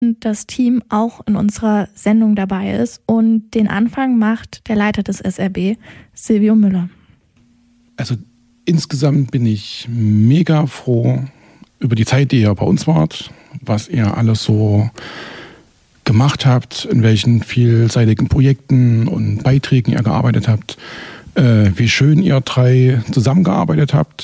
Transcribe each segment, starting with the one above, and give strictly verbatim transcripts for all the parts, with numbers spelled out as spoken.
das Team auch in unserer Sendung dabei ist. Und den Anfang macht der Leiter des S R B, Silvio Müller. Also insgesamt bin ich mega froh über die Zeit, die ihr bei uns wart, was ihr alles so gemacht habt, in welchen vielseitigen Projekten und Beiträgen ihr gearbeitet habt, äh, wie schön ihr drei zusammengearbeitet habt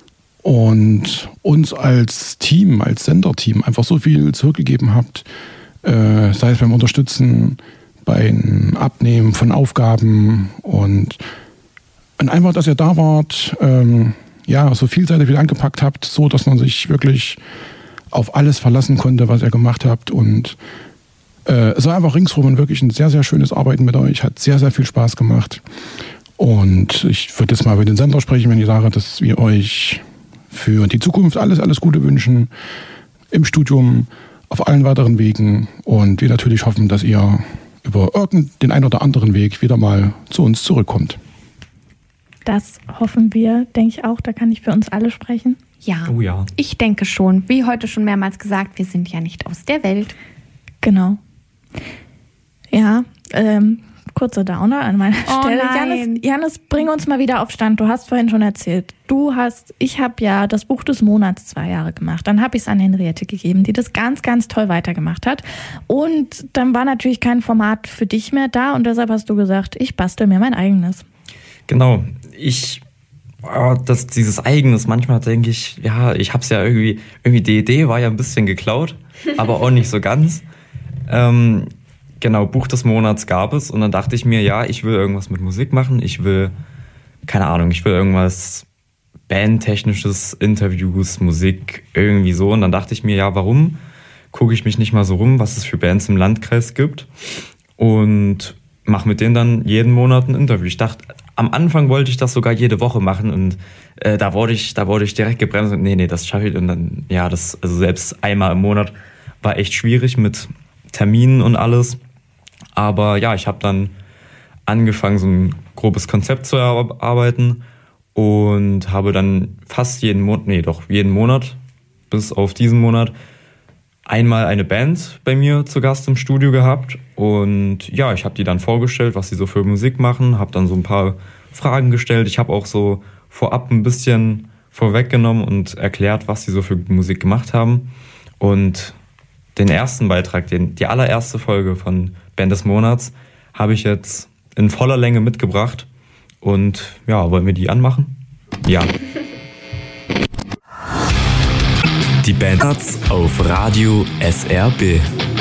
und uns als Team, als Senderteam einfach so viel zurückgegeben habt, äh, sei es beim Unterstützen, beim Abnehmen von Aufgaben und, und einfach, dass ihr da wart, ähm, ja, so vielseitig viel angepackt habt, so dass man sich wirklich auf alles verlassen konnte, was ihr gemacht habt. Und äh, es war einfach ringsherum wirklich ein sehr, sehr schönes Arbeiten mit euch. Hat sehr, sehr viel Spaß gemacht. Und ich würde jetzt mal über den Sender sprechen, wenn ich sage, dass wir euch für die Zukunft alles, alles Gute wünschen. Im Studium, auf allen weiteren Wegen. Und wir natürlich hoffen, dass ihr über irgendeinen einen oder anderen Weg wieder mal zu uns zurückkommt. Das hoffen wir, denke ich auch. Da kann ich für uns alle sprechen. Ja, oh ja, ich denke schon. Wie heute schon mehrmals gesagt, wir sind ja nicht aus der Welt. Genau. Ja, ähm, kurzer Downer an meiner Oh Stelle. nein. Janis, Janis, bring uns mal wieder auf Stand. Du hast vorhin schon erzählt, du hast, ich habe ja das Buch des Monats zwei Jahre gemacht. Dann habe ich es an Henriette gegeben, die das ganz, ganz toll weitergemacht hat. Und dann war natürlich kein Format für dich mehr da und deshalb hast du gesagt, ich bastel mir mein eigenes. Genau. Ich, oh, das, dieses Eigenes, manchmal denke ich, ja, ich hab's ja irgendwie, irgendwie die Idee war ja ein bisschen geklaut, aber auch nicht so ganz. Ähm, genau, Buch des Monats gab es und dann dachte ich mir, ja, ich will irgendwas mit Musik machen, ich will, keine Ahnung, ich will irgendwas Bandtechnisches, Interviews, Musik, irgendwie so. Und dann dachte ich mir, ja, warum gucke ich mich nicht mal so rum, was es für Bands im Landkreis gibt und mache mit denen dann jeden Monat ein Interview. Ich dachte, am Anfang wollte ich das sogar jede Woche machen und äh, da wurde ich, da wurde ich direkt gebremst und nee, nee, das schaffe ich. Und dann, ja, das, also selbst einmal im Monat war echt schwierig mit Terminen und alles. Aber ja, ich habe dann angefangen, so ein grobes Konzept zu erarbeiten und habe dann fast jeden Monat, nee, doch jeden Monat, bis auf diesen Monat, einmal eine Band bei mir zu Gast im Studio gehabt und ja, ich habe die dann vorgestellt, was sie so für Musik machen, habe dann so ein paar Fragen gestellt. Ich habe auch so vorab ein bisschen vorweggenommen und erklärt, was sie so für Musik gemacht haben. Und den ersten Beitrag, den, die allererste Folge von Band des Monats, habe ich jetzt in voller Länge mitgebracht. Und ja, wollen wir die anmachen? Ja. Die Band auf Radio S R B.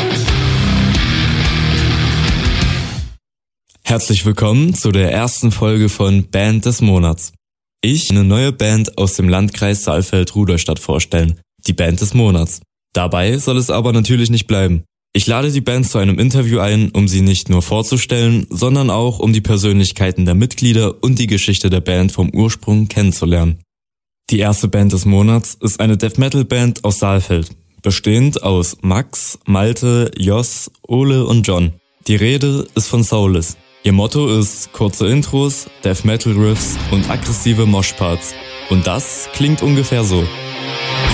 Herzlich willkommen zu der ersten Folge von Band des Monats. Ich eine neue Band aus dem Landkreis Saalfeld-Rudolstadt vorstellen, die Band des Monats. Dabei soll es aber natürlich nicht bleiben. Ich lade die Band zu einem Interview ein, um sie nicht nur vorzustellen, sondern auch um die Persönlichkeiten der Mitglieder und die Geschichte der Band vom Ursprung kennenzulernen. Die erste Band des Monats ist eine Death-Metal-Band aus Saalfeld, bestehend aus Max, Malte, Jos, Ole und John. Die Rede ist von Soulless. Ihr Motto ist kurze Intros, Death-Metal-Riffs und aggressive Moshparts. Und das klingt ungefähr so.